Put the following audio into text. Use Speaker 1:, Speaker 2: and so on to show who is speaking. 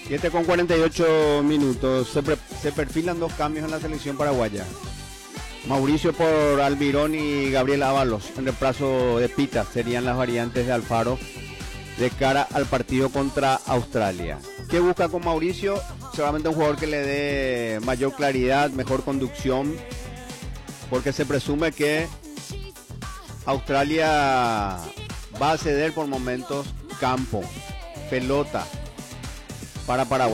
Speaker 1: 7:48. Se perfilan dos cambios en la selección paraguaya. Mauricio por Almirón y Gabriel Ábalos en reemplazo de Pita serían las variantes de Alfaro de cara al partido contra Australia. ¿Qué busca con Mauricio? Seguramente un jugador que le dé mayor claridad, mejor conducción, porque se presume que Australia va a ceder por momentos campo, pelota para Paraguay.